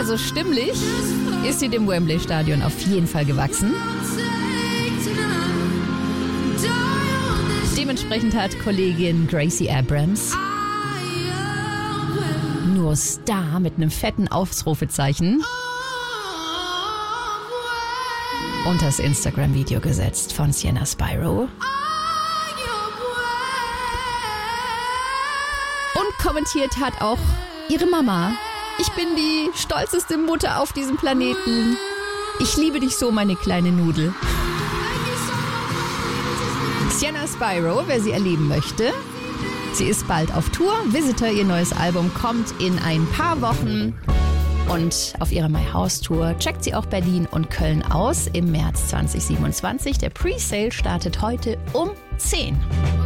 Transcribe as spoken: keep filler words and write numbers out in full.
Also stimmlich ist sie dem Wembley-Stadion auf jeden Fall gewachsen. Dementsprechend hat Kollegin Gracie Abrams nur Star mit einem fetten Ausrufezeichen unter das Instagram-Video gesetzt von Sienna Spyro. Und kommentiert hat auch ihre Mama: Ich bin die stolzeste Mutter auf diesem Planeten. Ich liebe dich so, meine kleine Nudel. Sienna Spyro, wer sie erleben möchte, sie ist bald auf Tour. Visitor, ihr neues Album, kommt in ein paar Wochen. Und auf ihrer My House Tour checkt sie auch Berlin und Köln aus im März zwanzig siebenundzwanzig. Der Presale startet heute um zehn.